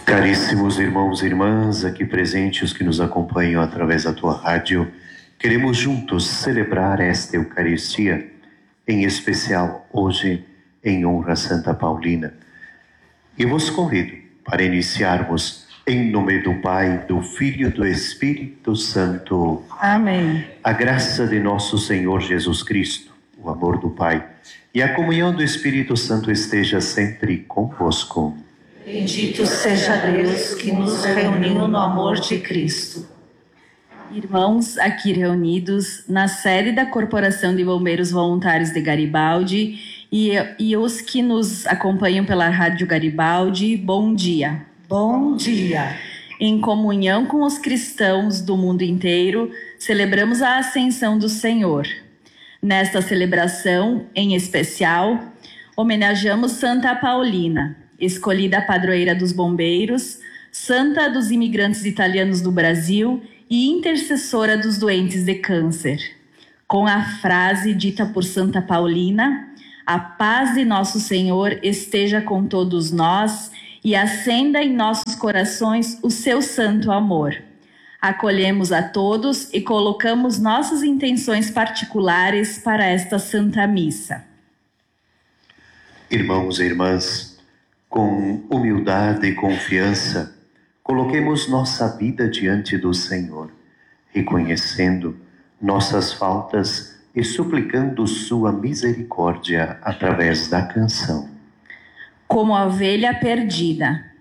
Caríssimos irmãos e irmãs, aqui presentes que nos acompanham através da tua rádio, queremos juntos celebrar esta Eucaristia, em especial hoje, em honra a Santa Paulina. E vos convido para iniciarmos em nome do Pai, do Filho e do Espírito Santo. Amém. A graça de nosso Senhor Jesus Cristo, o amor do Pai e a comunhão do Espírito Santo esteja sempre convosco. Bendito seja Deus que nos reuniu no amor de Cristo. Irmãos aqui reunidos na sede da Corporação de Bombeiros Voluntários de Garibaldi e os que nos acompanham pela Rádio Garibaldi, bom dia. Bom dia. Em comunhão com os cristãos do mundo inteiro, celebramos a Ascensão do Senhor. Nesta celebração, em especial, homenageamos Santa Paulina, escolhida padroeira dos bombeiros, santa dos imigrantes italianos do Brasil e intercessora dos doentes de câncer. Com a frase dita por Santa Paulina: a paz de nosso Senhor esteja com todos nós e acenda em nossos corações o seu santo amor. Acolhemos a todos e colocamos nossas intenções particulares para esta Santa Missa. Irmãos e irmãs, com humildade e confiança, coloquemos nossa vida diante do Senhor, reconhecendo nossas faltas e suplicando sua misericórdia através da canção. Como a ovelha perdida,